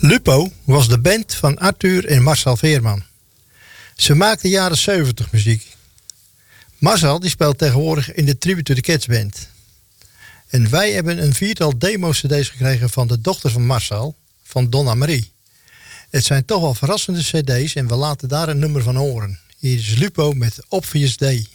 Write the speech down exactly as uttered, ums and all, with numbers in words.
Lupo was de band van Arthur en Marcel Veerman. Ze maakten jaren zeventig muziek. Marcel die speelt tegenwoordig in de Tribute to the Cats band. En wij hebben een viertal demo-cd's gekregen van de dochter van Marcel, van Donna Marie. Het zijn toch wel verrassende cd's en we laten daar een nummer van horen. Hier is Lupo met Obvious Day.